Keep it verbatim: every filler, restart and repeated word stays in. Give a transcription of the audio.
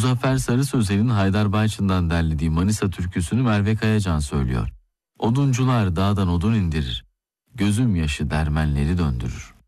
Muzaffer Sarı Sözer'in Haydar Bayçın'dan derlediği Manisa türküsünü Merve Kayacan söylüyor. Oduncular dağdan odun indirir, gözüm yaşı dermenleri döndürür.